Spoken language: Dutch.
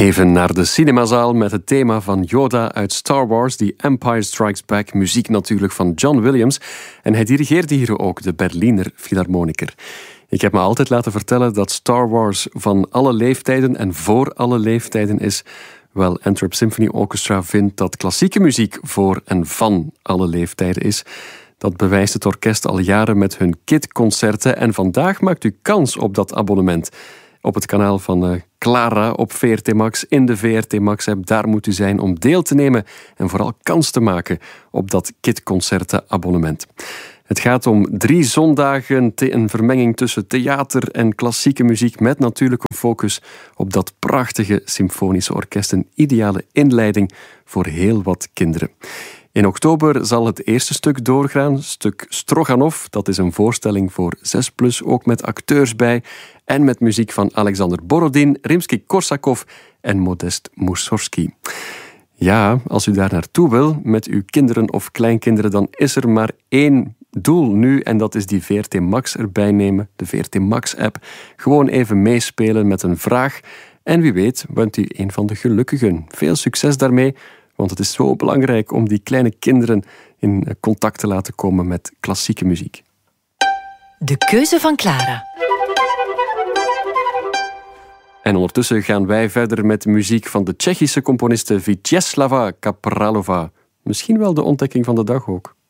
Even naar de cinemazaal met het thema van Yoda uit Star Wars, The Empire Strikes Back. Muziek natuurlijk van John Williams. En hij dirigeerde hier ook de Berliner Philharmoniker. Ik heb me altijd laten vertellen dat Star Wars van alle leeftijden en voor alle leeftijden is. Wel, Antwerp Symphony Orchestra vindt dat klassieke muziek voor en van alle leeftijden is. Dat bewijst het orkest al jaren met hun KID-concerten. En vandaag maakt u kans op dat abonnement. Op het kanaal van Clara op VRT Max, in de VRT Max-app. Daar moet u zijn om deel te nemen en vooral kans te maken op dat KID-concerten-abonnement. Het gaat om 3 zondagen, een vermenging tussen theater en klassieke muziek, met natuurlijk een focus op dat prachtige symfonische orkest. Een ideale inleiding voor heel wat kinderen. In oktober zal het eerste stuk doorgaan, stuk Stroganov. Dat is een voorstelling voor 6+, ook met acteurs bij. En met muziek van Alexander Borodin, Rimsky-Korsakov en Modest Mussorgsky. Ja, als u daar naartoe wil met uw kinderen of kleinkinderen, dan is er maar 1 doel nu. En dat is die VRT Max erbij nemen, de VRT Max-app. Gewoon even meespelen met een vraag. En wie weet bent u een van de gelukkigen. Veel succes daarmee. Want het is zo belangrijk om die kleine kinderen in contact te laten komen met klassieke muziek. De keuze van Clara. En ondertussen gaan wij verder met muziek van de Tsjechische componiste Vítězslava Kapralova. Misschien wel de ontdekking van de dag ook.